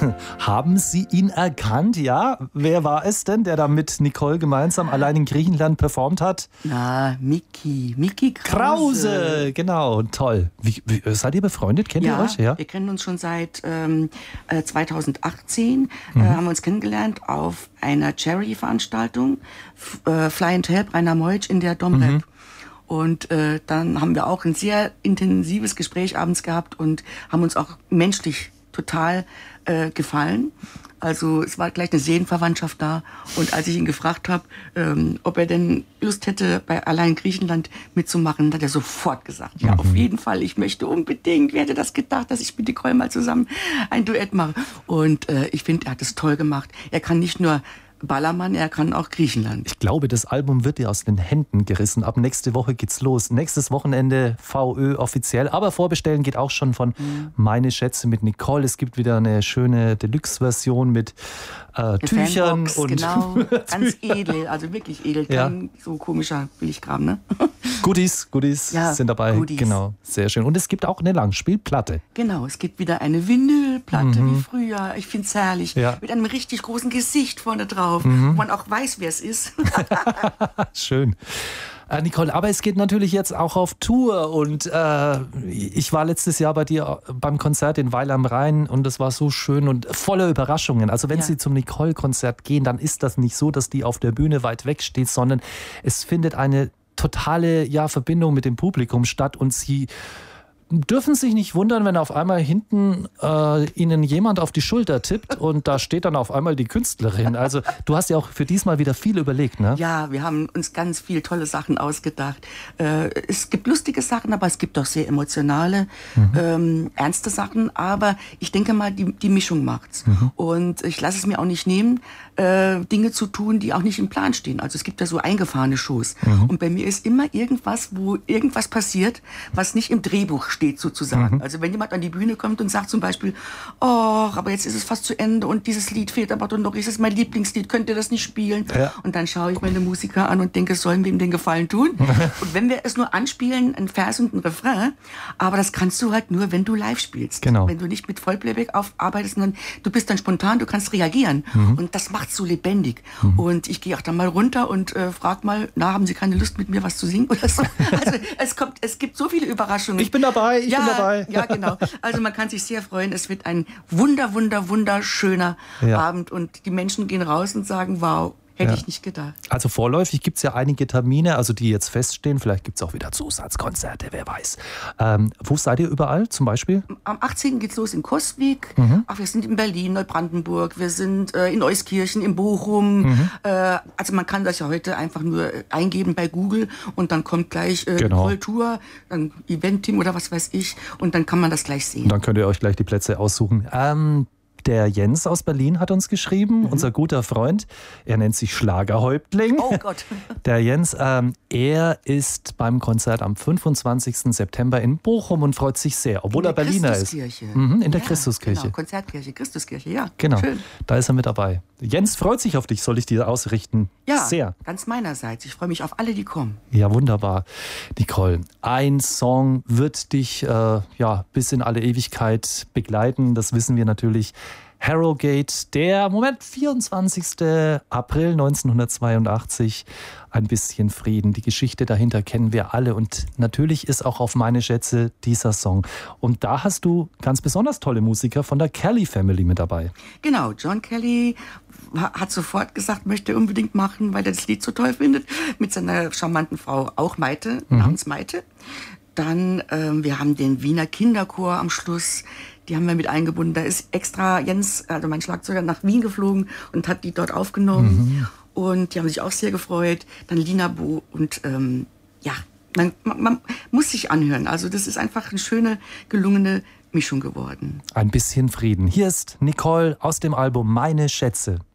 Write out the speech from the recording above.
Haben Sie ihn erkannt? Ja, wer war es denn, der da mit Nicole gemeinsam allein in Griechenland performt hat? Na, Micky Krause, genau, toll. Wie seid ihr befreundet? Kennt ihr euch? Ja, wir kennen uns schon seit 2018. Haben wir uns kennengelernt auf einer Charity-Veranstaltung, Fly and Help, Rainer Meutsch in der Domrep. Und dann haben wir auch ein sehr intensives Gespräch abends gehabt und haben uns auch menschlich total gefallen. Also es war gleich eine Seelenverwandtschaft da. Und als ich ihn gefragt habe, ob er denn Lust hätte, bei Allein Griechenland mitzumachen, hat er sofort gesagt, ja, auf jeden Fall, ich möchte unbedingt. Wer hätte das gedacht, dass ich mit Nicole mal zusammen ein Duett mache? Und ich finde, er hat es toll gemacht. Er kann nicht nur Ballermann, er kann auch Griechenland. Ich glaube, das Album wird dir aus den Händen gerissen. Ab nächste Woche geht's los. Nächstes Wochenende VÖ offiziell. Aber vorbestellen geht auch schon von Meine Schätze mit Nicole. Es gibt wieder eine schöne Deluxe-Version mit Tüchern. Fanbox, und genau, ganz edel, also wirklich edel. Kein so komischer Billigkram, ne? Goodies Ja, sind dabei. Goodies. Genau, sehr schön. Und es gibt auch eine Langspielplatte. Genau, es gibt wieder eine Vinylplatte wie früher. Ich find's herrlich. Ja. Mit einem richtig großen Gesicht vorne drauf, wo man auch weiß, wer es ist. Schön. Nicole, aber es geht natürlich jetzt auch auf Tour und ich war letztes Jahr bei dir beim Konzert in Weil am Rhein und das war so schön und voller Überraschungen. Also wenn Sie zum Nicole-Konzert gehen, dann ist das nicht so, dass die auf der Bühne weit weg steht, sondern es findet eine totale Verbindung mit dem Publikum statt und Sie dürfen sich nicht wundern, wenn auf einmal hinten Ihnen jemand auf die Schulter tippt und da steht dann auf einmal die Künstlerin. Also du hast ja auch für diesmal wieder viel überlegt, ne? Ja, wir haben uns ganz viele tolle Sachen ausgedacht. Es gibt lustige Sachen, aber es gibt auch sehr emotionale, ernste Sachen. Aber ich denke mal, die Mischung macht's. Und ich lasse es mir auch nicht nehmen, Dinge zu tun, die auch nicht im Plan stehen. Also es gibt ja so eingefahrene Shows. Und bei mir ist immer irgendwas, wo irgendwas passiert, was nicht im Drehbuch steht sozusagen. Also wenn jemand an die Bühne kommt und sagt zum Beispiel, oh, aber jetzt ist es fast zu Ende und dieses Lied fehlt aber doch noch, ist es mein Lieblingslied, könnt ihr das nicht spielen? Ja. Und dann schaue ich meine Musiker an und denke, sollen wir ihm den Gefallen tun? Und wenn wir es nur anspielen, ein Vers und ein Refrain, aber das kannst du halt nur, wenn du live spielst. Genau. Wenn du nicht mit Vollplayback aufarbeitest, sondern du bist dann spontan, du kannst reagieren. Und das macht so lebendig. Und ich gehe auch dann mal runter und frage mal, haben Sie keine Lust mit mir was zu singen oder so? Also es gibt so viele Überraschungen. Ich bin dabei, ich bin dabei. Ja, genau. Also man kann sich sehr freuen. Es wird ein wunderschöner Abend und die Menschen gehen raus und sagen, wow, hätte ich nicht gedacht. Also vorläufig gibt es ja einige Termine, also die jetzt feststehen. Vielleicht gibt es auch wieder Zusatzkonzerte, wer weiß. Wo seid ihr überall zum Beispiel? Am 18. geht's los in Kostwig. Ach, wir sind in Berlin, Neubrandenburg. Wir sind in Euskirchen, in Bochum. Also man kann das ja heute einfach nur eingeben bei Google und dann kommt gleich Kultur, dann Event-Team oder was weiß ich. Und dann kann man das gleich sehen. Und dann könnt ihr euch gleich die Plätze aussuchen. Der Jens aus Berlin hat uns geschrieben, unser guter Freund. Er nennt sich Schlagerhäuptling. Oh Gott. Der Jens, er ist beim Konzert am 25. September in Bochum und freut sich sehr, obwohl er Berliner ist. In der Christuskirche. Genau, Konzertkirche, Christuskirche, ja. Genau, schön. Da ist er mit dabei. Jens freut sich auf dich, soll ich dir ausrichten? Ja, sehr. Ganz meinerseits. Ich freue mich auf alle, die kommen. Ja, wunderbar. Nicole, ein Song wird dich bis in alle Ewigkeit begleiten, das wissen wir natürlich. Harrogate, der 24. April 1982, ein bisschen Frieden. Die Geschichte dahinter kennen wir alle und natürlich ist auch auf Meine Schätze dieser Song. Und da hast du ganz besonders tolle Musiker von der Kelly Family mit dabei. Genau, John Kelly hat sofort gesagt, möchte unbedingt machen, weil er das Lied so toll findet, mit seiner charmanten Frau, auch Maite, namens Maite. Dann, wir haben den Wiener Kinderchor am Schluss, die haben wir mit eingebunden. Da ist extra Jens, also mein Schlagzeuger, nach Wien geflogen und hat die dort aufgenommen. Und die haben sich auch sehr gefreut. Dann Lina Bo und man muss sich anhören. Also das ist einfach eine schöne, gelungene Mischung geworden. Ein bisschen Frieden. Hier ist Nicole aus dem Album Meine Schätze.